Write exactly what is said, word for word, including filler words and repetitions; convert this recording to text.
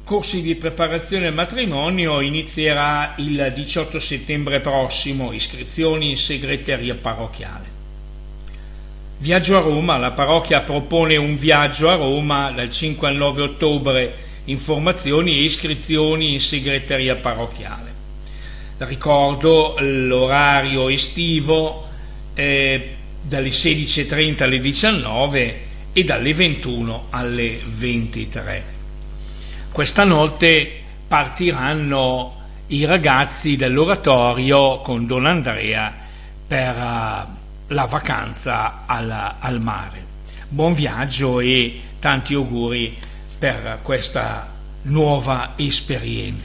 corsi di preparazione al matrimonio inizierà il diciotto settembre prossimo, iscrizioni in segreteria parrocchiale. Viaggio a Roma, la parrocchia propone un viaggio a Roma dal cinque al nove ottobre, informazioni e iscrizioni in segreteria parrocchiale. Ricordo l'orario estivo eh, dalle sedici e trenta alle diciannove e dalle ventuno alle ventitré. Questa notte partiranno i ragazzi dell'oratorio con Don Andrea per uh, la vacanza al, al mare. Buon viaggio e tanti auguri per questa nuova esperienza.